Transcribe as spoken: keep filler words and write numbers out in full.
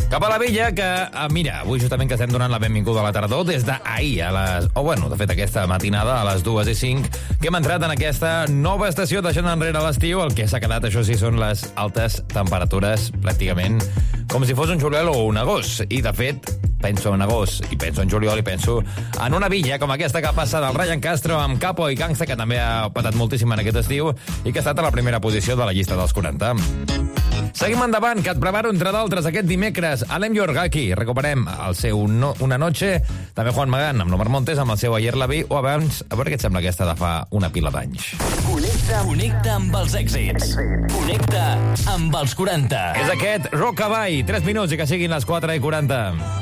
Cap a la Vella, que, eh, mira, avui justament que estem donant la benvinguda a la tardor, des d'ahir a les... O, bueno, de fet, aquesta matinada a les dues i cinc, que hem entrat en aquesta nova estació deixant enrere l'estiu. El que s'ha quedat, això sí, són les altes temperatures, pràcticament com si fos un juliol o un agost. I, de fet, penso en agost i penso en juliol i penso en una villa com aquesta que passa del Ryan Castro amb Capo i Gangsta, que també ha patat moltíssim en aquest estiu i que ha estat a la primera posició de la llista dels quaranta. Seguim endavant, que et preparo, entre d'altres, aquest dimecres, Alem Yorgaki. Recuperem el seu no, Una Noche, també Juan Magán amb l'Omar Montes, amb el seu Ayer la vi, o abans, a veure què et sembla aquesta de fa una pila d'anys. Connecta, connecta amb els èxits. Connecta amb els quaranta. És aquest Rockabye, tres minuts i que siguin les quatre i quaranta.